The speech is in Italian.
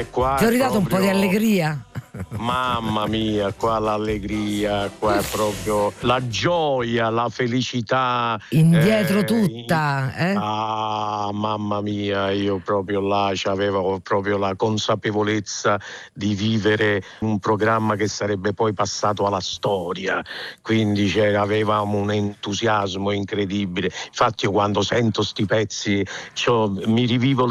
qua ti ho ridato un po' di allegria. Mamma mia, qua l'allegria, qua è proprio la gioia, la felicità. Indietro tutta, Mamma mia, io proprio là avevo proprio la consapevolezza di vivere un programma che sarebbe poi passato alla storia, quindi avevamo un entusiasmo incredibile. Infatti io quando sento sti pezzi mi rivivo